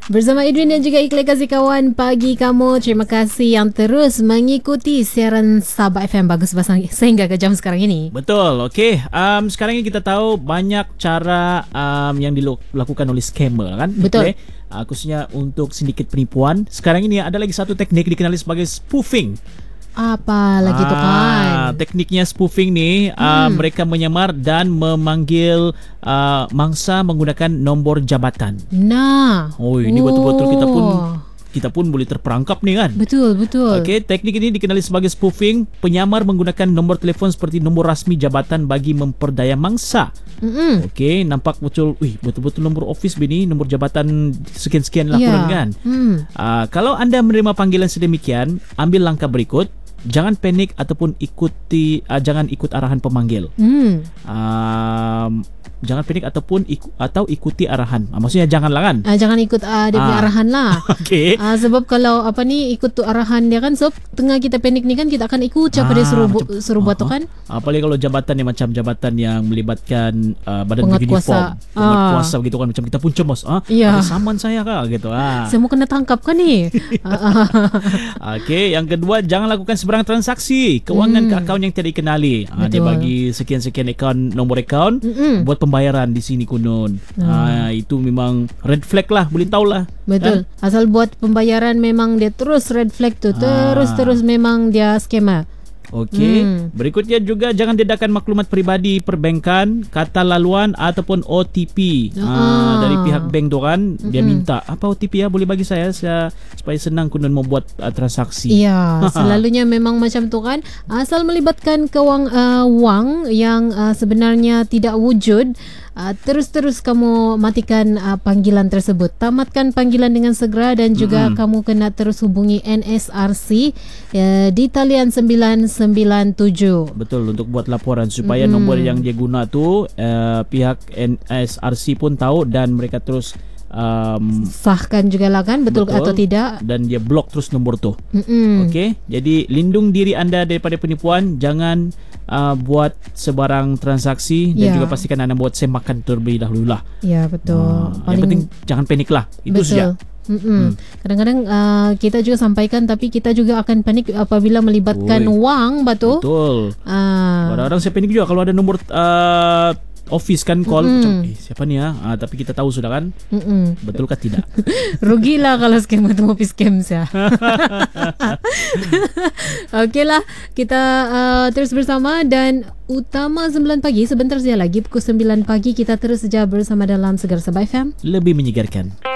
Bersama Edwin dan juga Ikhlas Kasih Kawan pagi kamu. Terima kasih yang terus mengikuti siaran Sabah FM Bagus Basang sehingga ke jam sekarang ini. Betul, okey. Sekarang ini kita tahu banyak cara yang dilakukan oleh scammer kan? Betul. Okay? Khususnya untuk sindiket penipuan. Sekarang ini ada lagi satu teknik dikenali sebagai spoofing. Apa lagi tu kan? Tekniknya spoofing ni mereka menyamar dan memanggil mangsa menggunakan nombor jabatan. Nah. Oh, ini betul-betul kita pun boleh terperangkap ni kan. Betul. Okey, teknik ini dikenali sebagai spoofing. Penyamar menggunakan nombor telefon seperti nombor rasmi jabatan bagi memperdaya mangsa. Okey, nampak betul-betul nombor office bini, nombor jabatan sekian-sekian laporan kan. Kalau anda menerima panggilan sedemikian, ambil langkah berikut. Jangan panik ataupun jangan ikut arahan pemanggil. Jangan panik ataupun ikuti arahan. Maksudnya janganlah kan. Jangan ikut dia punya arahan lah. Okey. Sebab kalau ikut tu arahan dia kan, sebab tengah kita panik ni kan, kita akan ikut siapa dia suruh buat tu kan. Apalagi kalau jabatan ni macam jabatan yang melibatkan badan penguatkuasa. uniform, penguatkuasa begitu kan, macam kita pun cemas. Ada saman saya kah gitu. Semua kena tangkap kan ni. Okey, yang kedua, jangan lakukan sebarang transaksi kewangan ke akaun yang tidak dikenali. Dia bagi sekian-sekian nombor akaun buat pembayaran di sini konon. Itu memang red flag lah, boleh tahulah. Betul. Kan? Asal buat pembayaran memang dia terus red flag tu. Terus memang dia scammer. Okey. Berikutnya juga jangan dedakan maklumat peribadi perbankan, kata laluan ataupun OTP. Dari pihak bank tu kan, dia minta apa OTP ya, boleh bagi saya supaya senang konon membuat transaksi. Ya, selalunya memang macam tu kan. Asal melibatkan wang yang sebenarnya tidak wujud, terus kamu matikan panggilan tersebut. Tamatkan panggilan dengan segera dan juga kamu kena terus hubungi NSRC di talian 997. Betul, untuk buat laporan supaya nombor yang dia guna tu pihak NSRC pun tahu dan mereka terus sahkan juga lah kan, betul atau tidak, dan dia block terus nombor tu. Okey, jadi lindung diri anda daripada penipuan. Jangan buat sebarang transaksi dan juga pastikan anda buat semakan terlebih dahulu lah. Ya, betul. Yang penting jangan panik lah. Itu saja. Kadang-kadang kita juga sampaikan, tapi kita juga akan panik apabila melibatkan wang, betul. Kadang-kadang saya panik juga kalau ada nombor office kan call macam siapa ni tapi kita tahu sudah kan. Betulkah tidak? Rugilah kalau scam itu mau scam saya. Okeylah, kita terus bersama dan Utama 9 pagi sebentar saja lagi pukul 9 pagi kita terus saja bersama dalam Segar Sabah FM. Lebih menyegarkan.